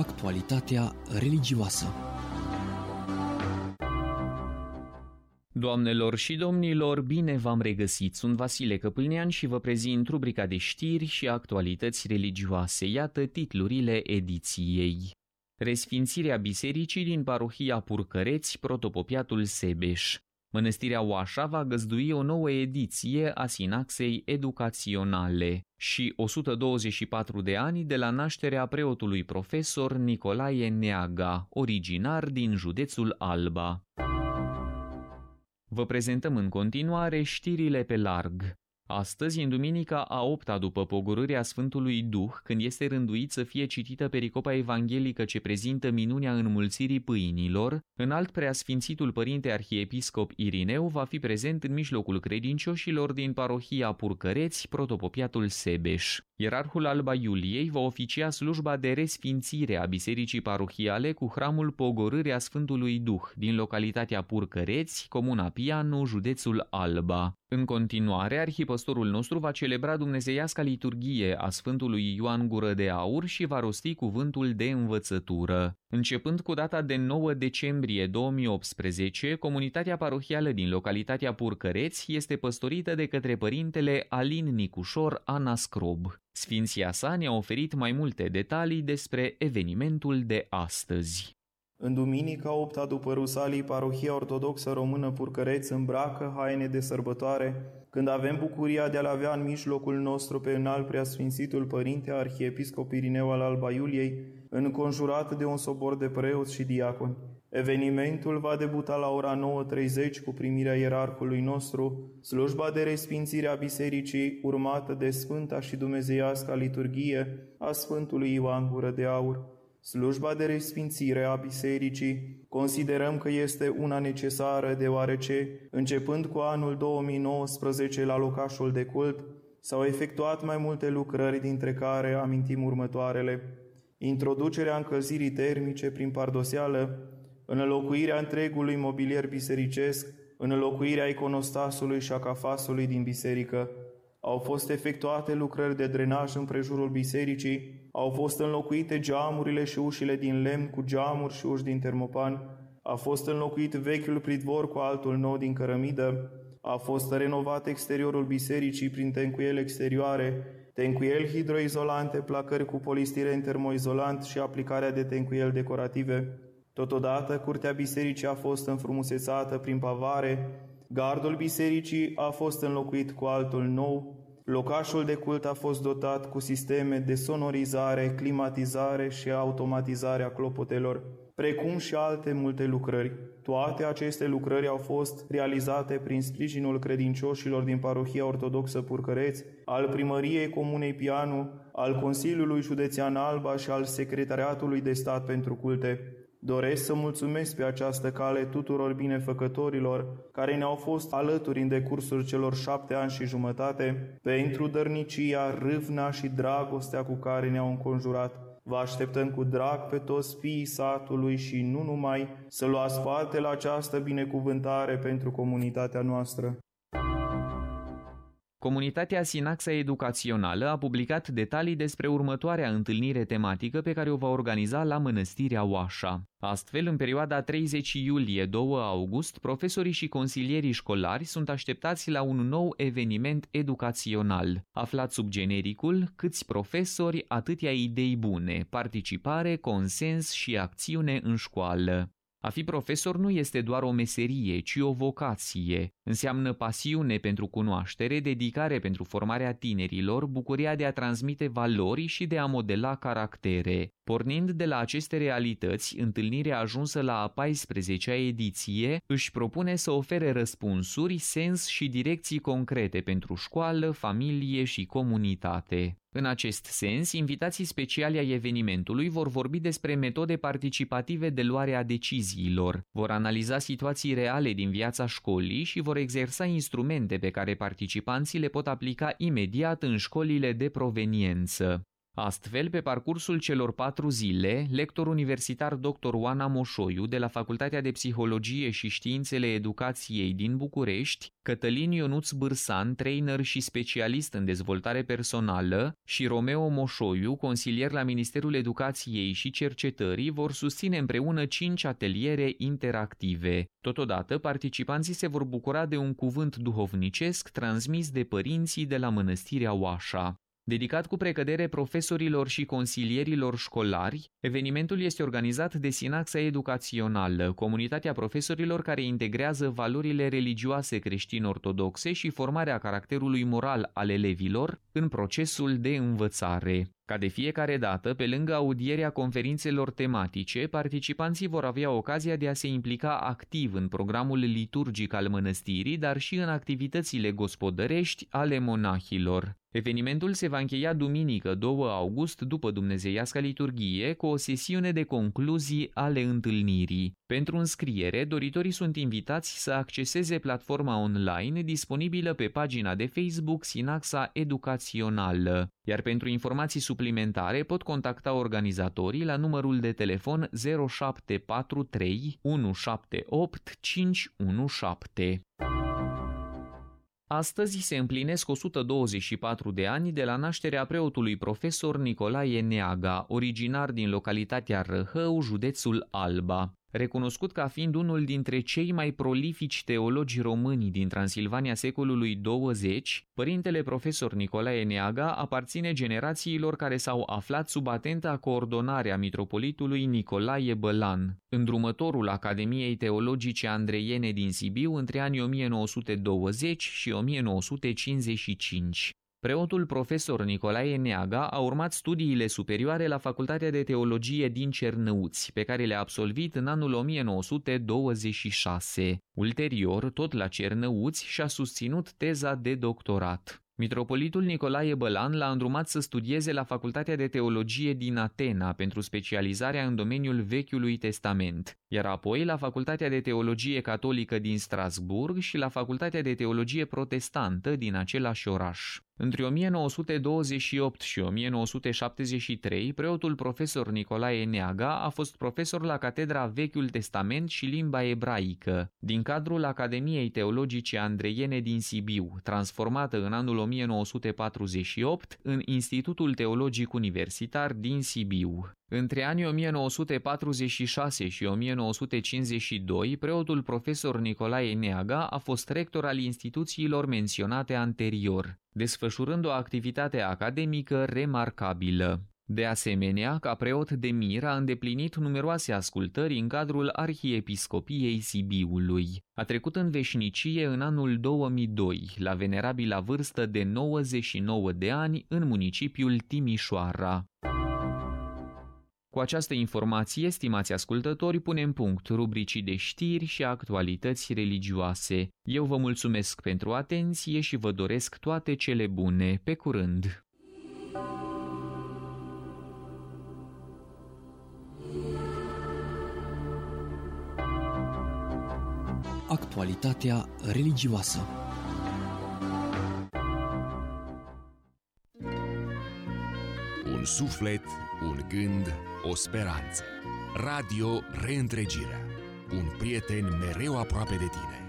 Actualitatea religioasă. Doamnelor și domnilor, bine v-am regăsit! Sunt Vasile Căpâlnean și vă prezint rubrica de știri și actualități religioase. Iată titlurile ediției. Resfințirea bisericii din parohia Purcăreți, protopopiatul Sebeș. Mănăstirea Oașa va găzdui o nouă ediție a sinaxei educaționale și 124 de ani de la nașterea preotului profesor Nicolae Neaga, originar din județul Alba. Vă prezentăm în continuare știrile pe larg. Astăzi, în duminica a 8-a după pogorârea Sfântului Duh, când este rânduit să fie citită pericopa evanghelică ce prezintă minunea înmulțirii pâinilor, înalt preasfințitul părinte arhiepiscop Irineu va fi prezent în mijlocul credincioșilor din parohia Purcăreți, protopopiatul Sebeș. Ierarhul Alba Iuliei va oficia slujba de resfințire a bisericii parohiale cu hramul Pogorârea Sfântului Duh din localitatea Purcăreți, comuna Pianu, județul Alba. În continuare, arhipăstorul nostru va celebra dumnezeiasca liturghie a Sfântului Ioan Gură de Aur și va rosti cuvântul de învățătură. Începând cu data de 9 decembrie 2018, comunitatea parohială din localitatea Purcăreți este păstorită de către părintele Alin Nicușor Anascrob. Sfinția sa ne-a oferit mai multe detalii despre evenimentul de astăzi. În duminica 8-a după Rusalii, parohia ortodoxă română Purcăreți îmbracă haine de sărbătoare, când avem bucuria de a-l avea în mijlocul nostru pe înalt preasfințitul părinte arhiepiscop Irineu al Alba Iuliei, înconjurat de un sobor de preoți și diaconi. Evenimentul va debuta la ora 9:30 cu primirea ierarhului nostru, slujba de resfințire a bisericii, urmată de sfânta și dumnezeiasca liturghie a Sfântului Ioan Gură de Aur. Slujba de resfințire a bisericii considerăm că este una necesară deoarece, începând cu anul 2019 la locașul de cult, s-au efectuat mai multe lucrări, dintre care amintim următoarele: introducerea încălzirii termice prin pardoseală, înlocuirea întregului mobilier bisericesc, înlocuirea iconostasului și a cafasului din biserică. Au fost efectuate lucrări de drenaj în prejurul bisericii, au fost înlocuite geamurile și ușile din lemn cu geamuri și uși din termopan, a fost înlocuit vechiul pridvor cu altul nou din cărămidă, a fost renovat exteriorul bisericii prin tencuieli exterioare, tencuieli hidroizolante, placări cu polistiren termoizolant și aplicarea de tencuieli decorative. Totodată, curtea bisericii a fost înfrumusețată prin pavare, gardul bisericii a fost înlocuit cu altul nou, locașul de cult a fost dotat cu sisteme de sonorizare, climatizare și automatizare a clopotelor, precum și alte multe lucrări. Toate aceste lucrări au fost realizate prin sprijinul credincioșilor din parohia ortodoxă Purcăreți, al primăriei comunei Pianu, al Consiliului Județean Alba și al Secretariatului de Stat pentru Culte. Doresc să mulțumesc pe această cale tuturor binefăcătorilor care ne-au fost alături în decursul celor 7 ani și jumătate pentru dărnicia, râvna și dragostea cu care ne-au înconjurat. Vă așteptăm cu drag pe toți fiii satului și nu numai să luați parte la această binecuvântare pentru comunitatea noastră. Comunitatea Sinaxa Educațională a publicat detalii despre următoarea întâlnire tematică pe care o va organiza la Mănăstirea Oașa. Astfel, în perioada 30 iulie-2 august, profesorii și consilierii școlari sunt așteptați la un nou eveniment educațional, aflat sub genericul Câți profesori, atâtea idei bune, participare, consens și acțiune în școală. A fi profesor nu este doar o meserie, ci o vocație. Înseamnă pasiune pentru cunoaștere, dedicare pentru formarea tinerilor, bucuria de a transmite valori și de a modela caractere. Pornind de la aceste realități, întâlnirea ajunsă la a 14-a ediție își propune să ofere răspunsuri, sens și direcții concrete pentru școală, familie și comunitate. În acest sens, invitații speciali ai evenimentului vor vorbi despre metode participative de luare a deciziilor, vor analiza situații reale din viața școlii și vor exersa instrumente pe care participanții le pot aplica imediat în școlile de proveniență. Astfel, pe parcursul celor 4 zile, lector universitar dr. Oana Moșoiu de la Facultatea de Psihologie și Științele Educației din București, Cătălin Ionuț Bârsan, trainer și specialist în dezvoltare personală, și Romeo Moșoiu, consilier la Ministerul Educației și Cercetării, vor susține împreună 5 ateliere interactive. Totodată, participanții se vor bucura de un cuvânt duhovnicesc transmis de părinții de la Mănăstirea Oașa. Dedicat cu precădere profesorilor și consilierilor școlari, evenimentul este organizat de Sinaxa Educațională, comunitatea profesorilor care integrează valorile religioase creștin-ortodoxe și formarea caracterului moral al elevilor în procesul de învățare. Ca de fiecare dată, pe lângă audierea conferințelor tematice, participanții vor avea ocazia de a se implica activ în programul liturgic al mănăstirii, dar și în activitățile gospodărești ale monahilor. Evenimentul se va încheia duminică 2 august după dumnezeiasca liturghie cu o sesiune de concluzii ale întâlnirii. Pentru înscriere, doritorii sunt invitați să acceseze platforma online disponibilă pe pagina de Facebook Sinaxa Educațională, iar pentru informații suplimentare pot contacta organizatorii la numărul de telefon 0743 178 517. Astăzi se împlinesc 124 de ani de la nașterea preotului profesor Nicolae Neaga, originar din localitatea Răhău, județul Alba. Recunoscut ca fiind unul dintre cei mai prolifici teologi români din Transilvania secolului 20, părintele profesor Nicolae Neaga aparține generațiilor care s-au aflat sub atenta coordonare a mitropolitului Nicolae Bălan, îndrumătorul Academiei Teologice Andreiene din Sibiu între anii 1920 și 1955. Preotul profesor Nicolae Neaga a urmat studiile superioare la Facultatea de Teologie din Cernăuți, pe care le-a absolvit în anul 1926. Ulterior, tot la Cernăuți, și-a susținut teza de doctorat. Mitropolitul Nicolae Bălan l-a îndrumat să studieze la Facultatea de Teologie din Atena pentru specializarea în domeniul Vechiului Testament, iar apoi la Facultatea de Teologie Catolică din Strasburg și la Facultatea de Teologie Protestantă din același oraș. Între 1928 și 1973, preotul profesor Nicolae Neaga a fost profesor la Catedra Vechiul Testament și limba ebraică, din cadrul Academiei Teologice Andreiene din Sibiu, transformată în anul 1948 în Institutul Teologic Universitar din Sibiu. Între anii 1946 și 1952, preotul profesor Nicolae Neaga a fost rector al instituțiilor menționate anterior, desfășurând o activitate academică remarcabilă. De asemenea, ca preot de mir a îndeplinit numeroase ascultări în cadrul Arhiepiscopiei Sibiului. A trecut în veșnicie în anul 2002, la venerabila vârstă de 99 de ani, în municipiul Timișoara. Cu această informație, stimați ascultători, punem punct rubricii de știri și actualități religioase. Eu vă mulțumesc pentru atenție și vă doresc toate cele bune. Pe curând! Actualitatea religioasă. Un suflet, un gând, o speranță. Radio Reîntregirea. Un prieten mereu aproape de tine.